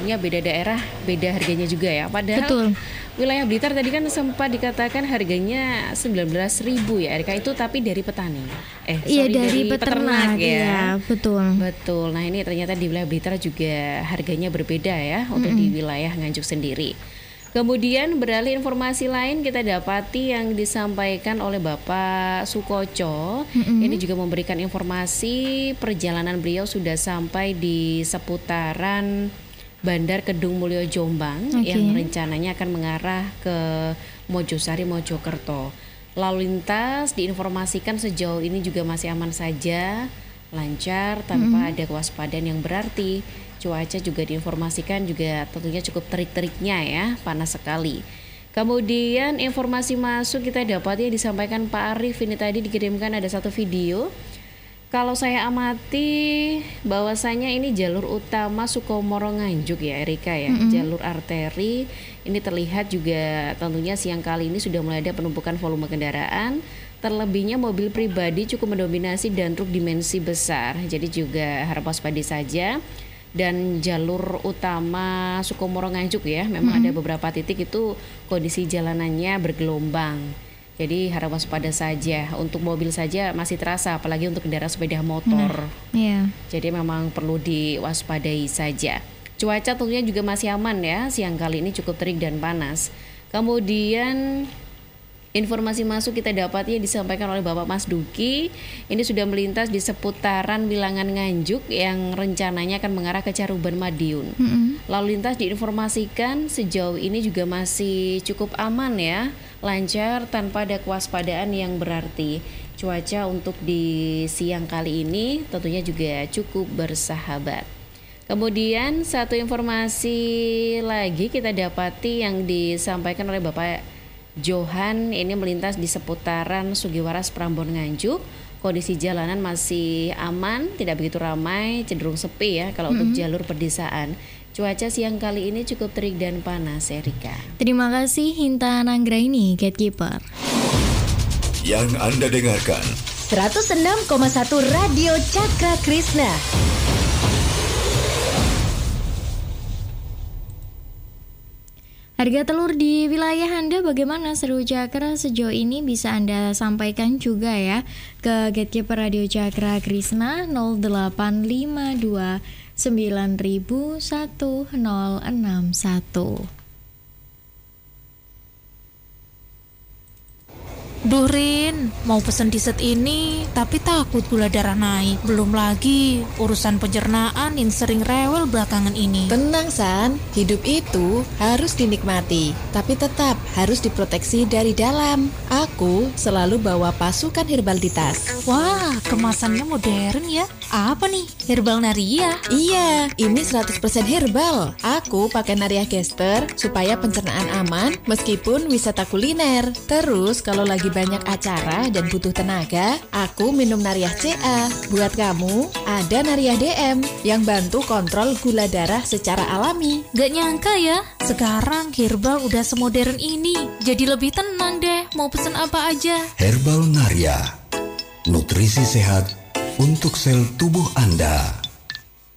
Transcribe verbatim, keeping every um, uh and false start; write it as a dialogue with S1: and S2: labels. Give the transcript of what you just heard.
S1: tentunya beda daerah, beda harganya juga ya. Padahal
S2: Betul.
S1: wilayah Blitar tadi kan sempat dikatakan harganya sembilan belas ribu ya Erika, itu tapi dari petani. Eh,
S2: Iya,
S1: sorry,
S2: dari peternak
S1: ya.
S2: ya, betul.
S1: Betul. Nah, ini ternyata di wilayah Blitar juga harganya berbeda ya untuk
S2: Mm-mm.
S1: di wilayah Nganjuk sendiri. Kemudian beralih informasi lain kita dapati yang disampaikan oleh Bapak Sukoco.
S2: Mm-mm.
S1: Ini juga memberikan informasi perjalanan beliau sudah sampai di seputaran Bandar Kedung Mulyo Jombang
S2: Oke.
S1: yang rencananya akan mengarah ke Mojosari Mojokerto. Lalu lintas diinformasikan sejauh ini juga masih aman saja, lancar tanpa ada kewaspadaan yang berarti. Cuaca juga diinformasikan juga tentunya cukup terik-teriknya ya, panas sekali. Kemudian informasi masuk kita dapatnya disampaikan Pak Arif, ini tadi dikirimkan ada satu video. Kalau saya amati bahwasanya ini jalur utama Sukomoro Nganjuk ya Erika ya,
S2: Mm-mm.
S1: jalur arteri. Ini terlihat juga tentunya siang kali ini sudah mulai ada penumpukan volume kendaraan. Terlebihnya mobil pribadi cukup mendominasi dan truk dimensi besar. Jadi juga harap waspada saja. Dan jalur utama Sukomoro Nganjuk ya, memang
S2: Mm-mm.
S1: ada beberapa titik itu kondisi jalanannya bergelombang. Jadi harap waspada saja. Untuk mobil saja masih terasa, apalagi untuk kendaraan sepeda motor.
S2: Iya.
S1: Jadi memang perlu diwaspadai saja. Cuaca tentunya juga masih aman ya, siang kali ini cukup terik dan panas. Kemudian informasi masuk kita dapatnya disampaikan oleh Bapak Mas Duki. Ini sudah melintas di seputaran Wilangan Nganjuk yang rencananya akan mengarah ke Caruban Madiun.
S2: Mm-mm.
S1: Lalu lintas diinformasikan sejauh ini juga masih cukup aman ya, lancar tanpa ada kewaspadaan yang berarti. Cuaca untuk di siang kali ini tentunya juga cukup bersahabat. Kemudian satu informasi lagi kita dapati yang disampaikan oleh Bapak Johan, ini melintas di seputaran Sugiwaras Prambon Nganjuk. Kondisi jalanan masih aman, tidak begitu ramai, cenderung sepi ya kalau untuk jalur perdesaan. Cuaca siang kali ini cukup terik dan panas, Erika.
S2: Terima kasih Hinta Nanggraini, Gatekeeper.
S3: Yang Anda dengarkan
S4: seratus enam koma satu Radio Cakra Krishna.
S2: Harga telur di wilayah Anda bagaimana, Seru Cakra? Sejauh ini bisa Anda sampaikan juga ya ke Gatekeeper Radio Cakra Krishna nol delapan lima dua sembilan nol satu nol enam satu.
S5: Duh Rin, mau pesen dessert ini tapi takut gula darah naik. Belum lagi urusan pencernaan yang sering rewel belakangan ini.
S6: Tenang San, hidup itu harus dinikmati, tapi tetap harus diproteksi dari dalam. Aku selalu bawa pasukan herbal di tas.
S5: Wah, kemasannya modern ya. Apa nih? Herbal Naria?
S6: Iya, ini seratus persen herbal. Aku pakai Naria Gester supaya pencernaan aman meskipun wisata kuliner. Terus kalau lagi banyak acara dan butuh tenaga, aku minum Nariah C A. Buat kamu, ada Nariah D M yang bantu kontrol gula darah secara alami.
S5: Gak nyangka ya, sekarang herbal udah semodern ini. Jadi lebih tenang deh, mau pesen apa aja.
S3: Herbal Naria, nutrisi sehat untuk sel tubuh Anda.